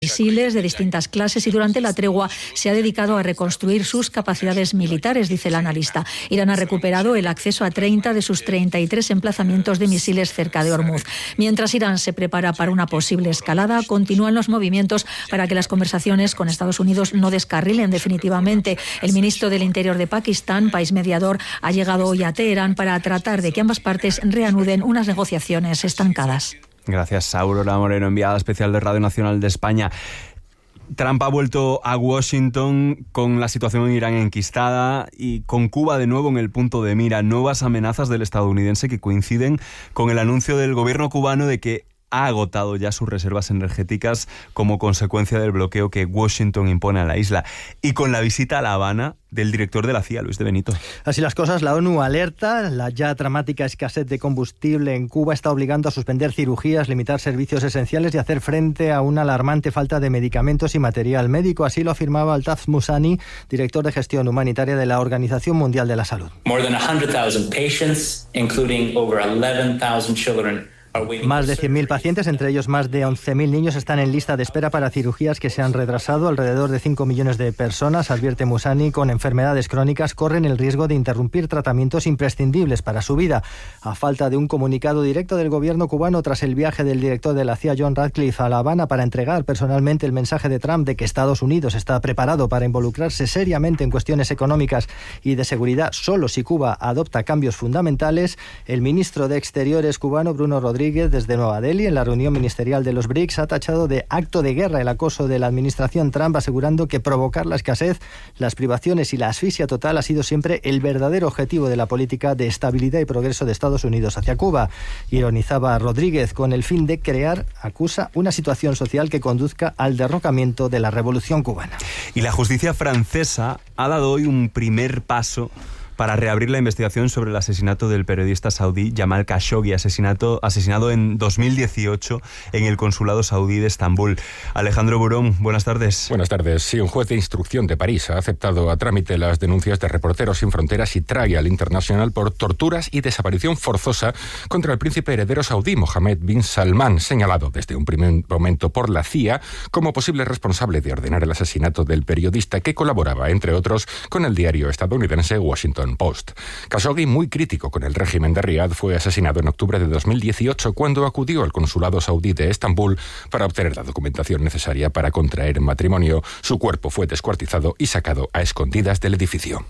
misiles de distintas clases y durante la tregua se ha dedicado a reconstruir sus capacidades militares, dice el analista. Irán ha recuperado el acceso a 30 de sus 33 emplazamientos de misiles cerca de Ormuz. Mientras Irán se prepara para una posible escalada, continúan los movimientos para que las conversaciones con Estados Unidos no descarrilen definitivamente. El ministro del Interior de Pakistán, país mediador, ha llegado hoy a Teherán para tratar de que ambas partes reanuden unas negociaciones estancadas. Gracias, Aurora Moreno, enviada especial de Radio Nacional de España. Trump ha vuelto a Washington con la situación en Irán enquistada y con Cuba de nuevo en el punto de mira. Nuevas amenazas del estadounidense que coinciden con el anuncio del gobierno cubano de que ha agotado ya sus reservas energéticas como consecuencia del bloqueo que Washington impone a la isla. Y con la visita a La Habana del director de la CIA, Luis de Benito. Así las cosas, la ONU alerta. La ya dramática escasez de combustible en Cuba está obligando a suspender cirugías, limitar servicios esenciales y hacer frente a una alarmante falta de medicamentos y material médico. Así lo afirmaba Altaf Musani, director de gestión humanitaria de la Organización Mundial de la Salud. More than 100,000 patients, including over 11,000 children. Más de 100.000 pacientes, entre ellos más de 11.000 niños, están en lista de espera para cirugías que se han retrasado. Alrededor de 5 millones de personas, advierte Musani, con enfermedades crónicas corren el riesgo de interrumpir tratamientos imprescindibles para su vida. A falta de un comunicado directo del gobierno cubano tras el viaje del director de la CIA, John Ratcliffe, a La Habana para entregar personalmente el mensaje de Trump de que Estados Unidos está preparado para involucrarse seriamente en cuestiones económicas y de seguridad solo si Cuba adopta cambios fundamentales, el ministro de Exteriores cubano, Bruno Rodríguez, desde Nueva Delhi, en la reunión ministerial de los BRICS, ha tachado de acto de guerra el acoso de la administración Trump, asegurando que provocar la escasez, las privaciones y la asfixia total ha sido siempre el verdadero objetivo de la política de estabilidad y progreso de Estados Unidos hacia Cuba. Ironizaba a Rodríguez con el fin de crear, acusa, una situación social que conduzca al derrocamiento de la revolución cubana. Y la justicia francesa ha dado hoy un primer paso para reabrir la investigación sobre el asesinato del periodista saudí Jamal Khashoggi, asesinado en 2018 en el consulado saudí de Estambul. Alejandro Burón, buenas tardes. Buenas tardes. Sí, un juez de instrucción de París ha aceptado a trámite las denuncias de Reporteros Sin Fronteras y Trial International por torturas y desaparición forzosa contra el príncipe heredero saudí Mohammed bin Salman, señalado desde un primer momento por la CIA como posible responsable de ordenar el asesinato del periodista que colaboraba, entre otros, con el diario estadounidense Washington Post. Khashoggi, muy crítico con el régimen de Riad, fue asesinado en octubre de 2018 cuando acudió al consulado saudí de Estambul para obtener la documentación necesaria para contraer matrimonio. Su cuerpo fue descuartizado y sacado a escondidas del edificio.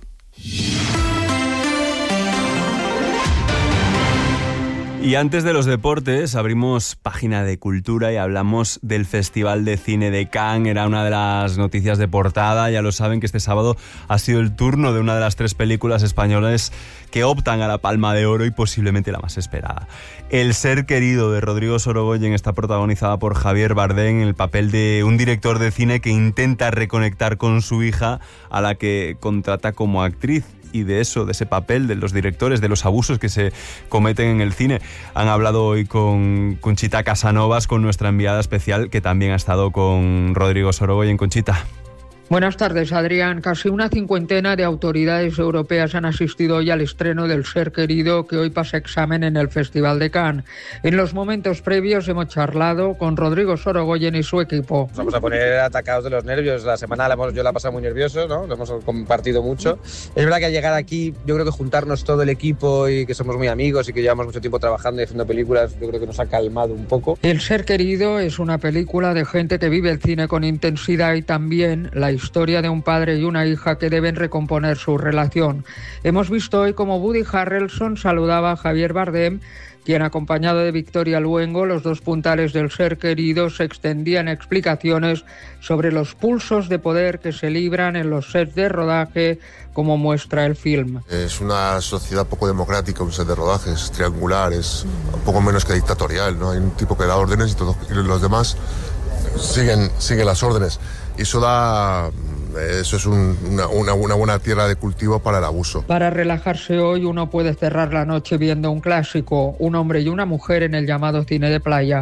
Y antes de los deportes, abrimos página de cultura y hablamos del Festival de Cine de Cannes. Era una de las noticias de portada. Ya lo saben que este sábado ha sido el turno de una de las 3 películas españolas que optan a la Palma de Oro y posiblemente la más esperada. El ser querido, de Rodrigo Sorogoyen, está protagonizada por Javier Bardem en el papel de un director de cine que intenta reconectar con su hija, a la que contrata como actriz. Y de eso, de ese papel, de los directores, de los abusos que se cometen en el cine. Han hablado hoy con Conchita Casanovas, con nuestra enviada especial, que también ha estado con Rodrigo Sorogoyen. Conchita. Buenas tardes, Adrián. Casi una cincuentena de autoridades europeas han asistido hoy al estreno del Ser querido, que hoy pasa examen en el Festival de Cannes. En los momentos previos hemos charlado con Rodrigo Sorogoyen y su equipo. Nos vamos a poner atacados de los nervios. La semana yo la he pasado muy nervioso, ¿no? Lo hemos compartido mucho. Es verdad que al llegar aquí, yo creo que juntarnos todo el equipo y que somos muy amigos y que llevamos mucho tiempo trabajando y haciendo películas, yo creo que nos ha calmado un poco. El Ser querido es una película de gente que vive el cine con intensidad y también la historia de un padre y una hija que deben recomponer su relación. Hemos visto hoy cómo Woody Harrelson saludaba a Javier Bardem, quien, acompañado de Victoria Luengo, los dos puntales del Ser querido, se extendían explicaciones sobre los pulsos de poder que se libran en los sets de rodaje, como muestra el film. Es una sociedad poco democrática, un set de rodaje, es triangular, es un poco menos que dictatorial, ¿no? Hay un tipo que da órdenes y los demás siguen las órdenes. Y eso es una buena tierra de cultivo para el abuso. Para relajarse hoy uno puede cerrar la noche viendo un clásico, Un hombre y una mujer, en el llamado cine de playa.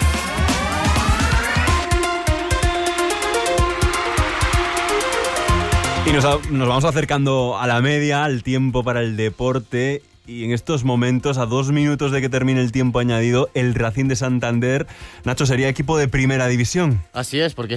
Y nos vamos acercando a la media, al tiempo para el deporte. Y en estos momentos, a 2 minutos de que termine el tiempo añadido, el Racing de Santander, Nacho, sería equipo de primera división. Así es, porque